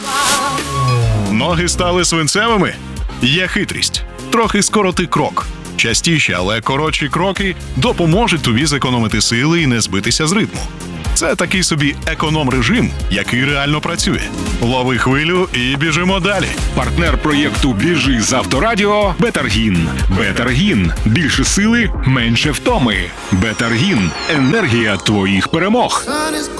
Ноги стали свинцевими? Є хитрість. Трохи скороти крок. Частіші, але коротші кроки допоможуть тобі зекономити сили і не збитися з ритму. Це такий собі економ-режим, який реально працює. Лови хвилю і біжимо далі. Партнер проєкту «Біжи з Авторадіо» – Бетаргін. Бетаргін. Більше сили, менше втоми. Бетаргін. Енергія твоїх перемог.